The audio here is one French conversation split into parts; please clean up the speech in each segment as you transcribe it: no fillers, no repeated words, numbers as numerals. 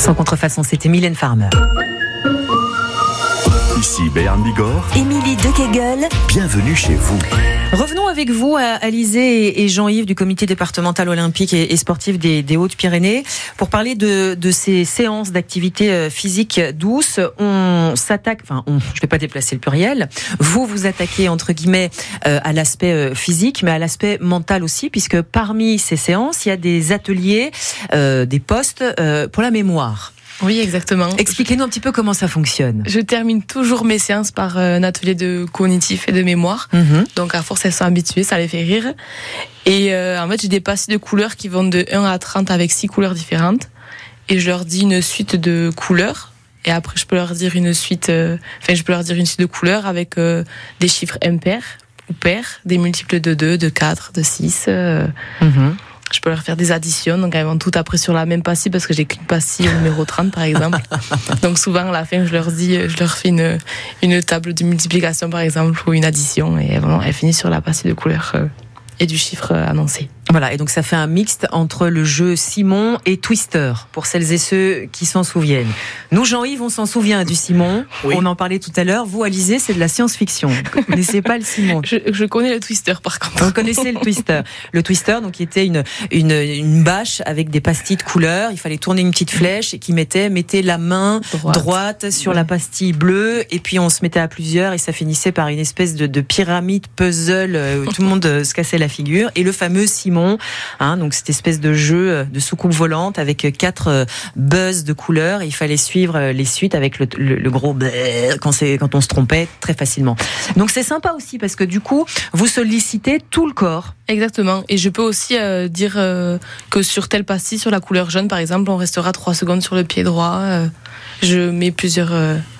Sans contrefaçon, c'était Mylène Farmer. Ici Béarn Bigorre. Émilie Dequeguel. Bienvenue chez vous. Revenons avec vous, Alizé et Jean-Yves du comité départemental olympique et sportif des Hautes-Pyrénées pour parler de ces séances d'activité physique douce. On s'attaque, je vais pas déplacer le pluriel. Vous attaquez entre guillemets à l'aspect physique, mais à l'aspect mental aussi, puisque parmi ces séances, il y a des ateliers, des postes pour la mémoire. Oui, exactement. Expliquez-nous un petit peu comment ça fonctionne. Je termine toujours mes séances par un atelier de cognitif et de mémoire. Donc à force, elles sont habituées, ça les fait rire. Et en fait, j'ai des pastilles de couleurs qui vont de 1 à 30 avec 6 couleurs différentes. Et je leur dis une suite de couleurs. Et après, je peux leur dire une suite de couleurs avec des chiffres impairs ou pairs, des multiples de 2, de 4, de 6. Je peux leur faire des additions, donc elles vont toutes après sur la même pastille parce que j'ai qu'une pastille au numéro 30 par exemple. Donc souvent à la fin je leur fais une table de multiplication par exemple ou une addition et elles finissent sur la pastille de couleur et du chiffre annoncé. Voilà, et donc ça fait un mixte entre le jeu Simon et Twister, pour celles et ceux qui s'en souviennent. Nous, Jean-Yves, on s'en souvient du Simon, oui. On en parlait tout à l'heure. Vous, Alizé, c'est de la science-fiction. Vous ne connaissez pas le Simon. Je connais le Twister, par contre. Vous connaissez le Twister. Le Twister, donc, qui était une bâche avec des pastilles de couleurs. Il fallait tourner une petite flèche et qui mettait la main droite sur la pastille bleue, et puis on se mettait à plusieurs et ça finissait par une espèce de pyramide puzzle où tout le monde se cassait la figure. Et le fameux Simon, donc cette espèce de jeu de soucoupe volante avec 4 buzz de couleurs, et il fallait suivre les suites avec le gros quand on se trompait très facilement. Donc c'est sympa aussi parce que du coup vous sollicitez tout le corps. Exactement, et je peux aussi dire que sur telle pastille, sur la couleur jaune par exemple, on restera 3 secondes sur le pied droit. Je mets plusieurs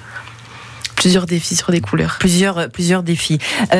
défis sur des couleurs. Plusieurs défis.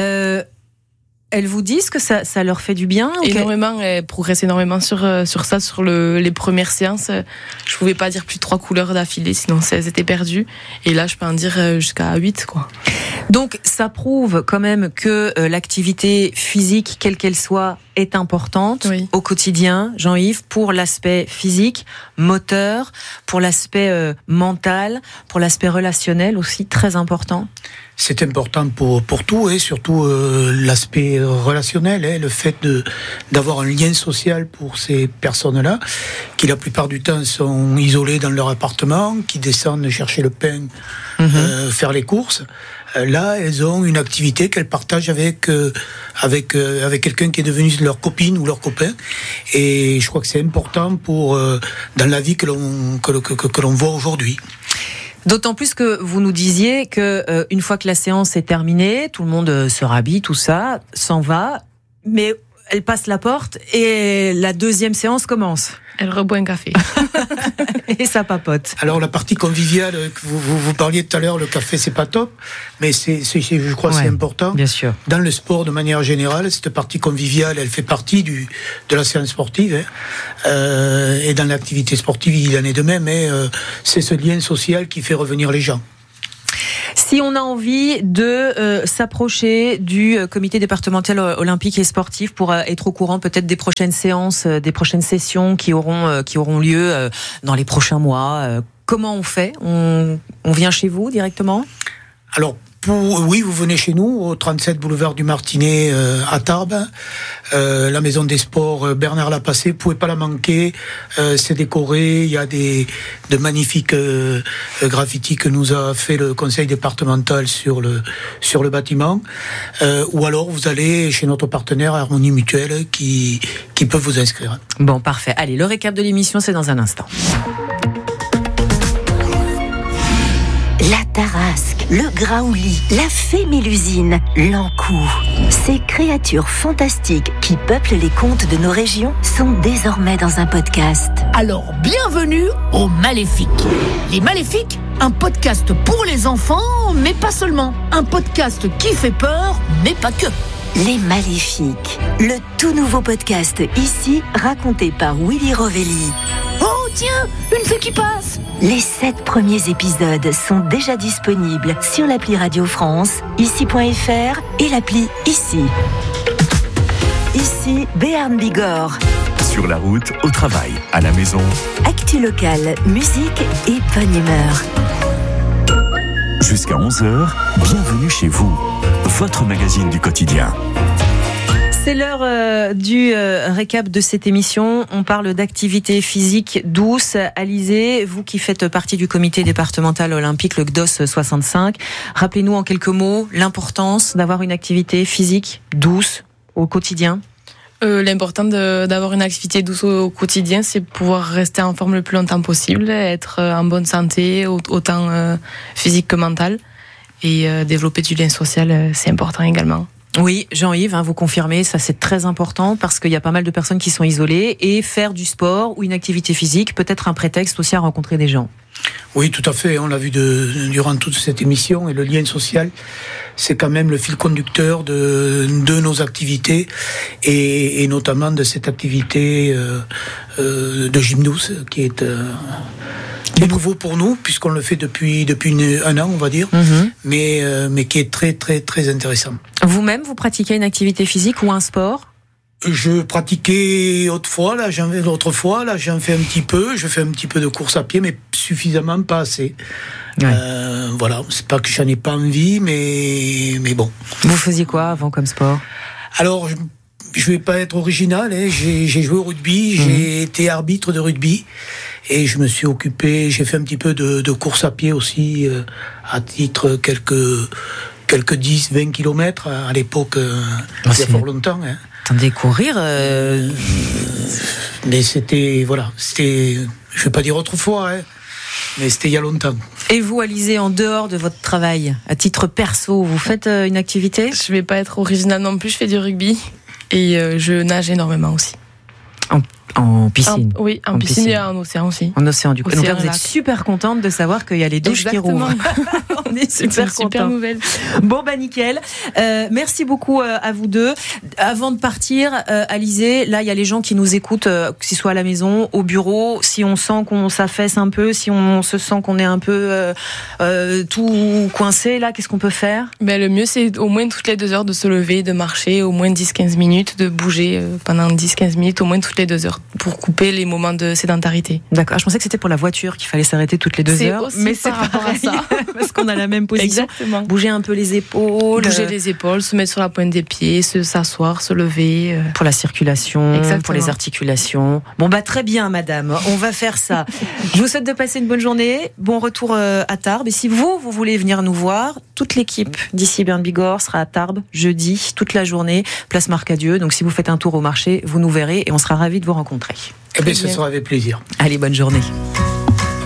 Elles vous disent que ça leur fait du bien? Énormément, elles progressent énormément sur ça, sur les premières séances. Je pouvais pas dire plus de 3 couleurs d'affilée, sinon elles étaient perdues. Et là, je peux en dire jusqu'à 8, quoi. Donc, ça prouve quand même que l'activité physique, quelle qu'elle soit, est importante au quotidien, Jean-Yves, pour l'aspect physique, moteur, pour l'aspect mental, pour l'aspect relationnel aussi, très important. C'est important pour tout, et surtout l'aspect relationnel, le fait d'avoir un lien social pour ces personnes-là, qui la plupart du temps sont isolées dans leur appartement, qui descendent chercher le pain, faire les courses. Là, elles ont une activité qu'elles partagent avec quelqu'un qui est devenu leur copine ou leur copain. Et je crois que c'est important dans la vie que l'on voit aujourd'hui. D'autant plus que vous nous disiez que une fois que la séance est terminée, tout le monde se rhabille, tout ça, s'en va, mais elle passe la porte et la deuxième séance commence. Elle reboit un café. Et ça papote. Alors la partie conviviale que vous parliez tout à l'heure, le café c'est pas top, mais je crois que c'est important. Bien sûr. Dans le sport de manière générale, cette partie conviviale, elle fait partie de la séance sportive. Et dans l'activité sportive, il en est de même. C'est ce lien social qui fait revenir les gens. Si on a envie de s'approcher du comité départemental olympique et sportif pour être au courant peut-être des prochaines séances, des prochaines sessions qui auront lieu dans les prochains mois, comment on fait ? On vient chez vous directement ? Alors, oui, vous venez chez nous, au 37 boulevard du Martinet à Tarbes, la maison des sports Bernard Lapassé, vous pouvez pas la manquer, c'est décoré, il y a de magnifiques graffitis que nous a fait le conseil départemental sur le bâtiment, ou alors vous allez chez notre partenaire Harmonie Mutuelle qui peut vous inscrire. Bon, parfait. Allez, le récap de l'émission, c'est dans un instant. La Tarasque, le Graouli, la fée Mélusine, l'Ankou. Ces créatures fantastiques qui peuplent les contes de nos régions sont désormais dans un podcast. Alors, bienvenue aux Maléfiques. Les Maléfiques, un podcast pour les enfants, mais pas seulement. Un podcast qui fait peur, mais pas que. Les Maléfiques, le tout nouveau podcast ici, raconté par Willy Rovelli. Oh tiens, une fée qui passe. Les 7 premiers épisodes sont déjà disponibles sur l'appli Radio France, ici.fr et l'appli Ici. Ici, Béarn Bigorre. Sur la route, au travail, à la maison. Actu locale, musique et bonne humeur. Jusqu'à 11h, bienvenue chez vous. Votre magazine du quotidien. C'est l'heure du récap de cette émission. On parle d'activité physique douce. Alizée, vous qui faites partie du comité départemental olympique, le GDOS 65, rappelez-nous en quelques mots l'importance d'avoir une activité physique douce au quotidien. L'important d'avoir une activité douce au quotidien, c'est pouvoir rester en forme le plus longtemps possible, être en bonne santé, autant physique que mentale, et développer du lien social, c'est important également. Oui, Jean-Yves, vous confirmez, ça c'est très important parce qu'il y a pas mal de personnes qui sont isolées et faire du sport ou une activité physique peut être un prétexte aussi à rencontrer des gens. Oui, tout à fait. On l'a vu durant toute cette émission et le lien social, c'est quand même le fil conducteur de nos activités et notamment de cette activité de gym douce qui est nouveau pour nous puisqu'on le fait depuis un an, on va dire, mais qui est très très très intéressant. Vous-même, vous pratiquez une activité physique ou un sport ? Je pratiquais autrefois, là j'en fais un petit peu. Je fais un petit peu de course à pied, mais suffisamment, pas assez. Ouais. Voilà, c'est pas que j'en ai pas envie, mais bon. Vous faisiez quoi avant comme sport ? Alors, je vais pas être original, j'ai joué au rugby, j'ai été arbitre de rugby, et je me suis occupé, j'ai fait un petit peu de course à pied aussi, à titre quelques 10-20 kilomètres à l'époque, il y a fort longtemps. Attendez, courir Mais c'était, je vais pas dire autrefois, mais c'était il y a longtemps. Et vous, Alizée, en dehors de votre travail, à titre perso, vous faites une activité ? Je vais pas être originale non plus, je fais du rugby et je nage énormément aussi. En piscine. Oui, en piscine et en océan aussi. En océan, du coup. Donc là, vous êtes super contente de savoir qu'il y a les douches qui rouvrent. On est super contents. Super nouvelle. Bon, nickel. Merci beaucoup à vous deux. Avant de partir, Alizée, là, il y a les gens qui nous écoutent, que ce soit à la maison, au bureau. Si on sent qu'on s'affaisse un peu, si on se sent qu'on est un peu tout coincé, là, qu'est-ce qu'on peut faire ? Le mieux, c'est au moins toutes les 2 heures de se lever, de marcher, au moins 10-15 minutes, de bouger pendant 10-15 minutes, au moins toutes les 2 heures, pour couper les moments de sédentarité. D'accord. Je pensais que c'était pour la voiture qu'il fallait s'arrêter toutes les 2 heures. Mais c'est par rapport à ça. Parce qu'on a la même position. Exactement. Bouger un peu les épaules. Bouger les épaules, se mettre sur la pointe des pieds, s'asseoir, se lever. Pour la circulation, exactement. Pour les articulations. Bon, très bien, madame. On va faire ça. Je vous souhaite de passer une bonne journée. Bon retour à Tarbes. Et si vous voulez venir nous voir, toute l'équipe d'ici Bern Bigorre sera à Tarbes jeudi, toute la journée, place Marcadieu. Donc si vous faites un tour au marché, vous nous verrez et on sera ravis de vous rencontrer. Ça sera avec plaisir. Allez, bonne journée.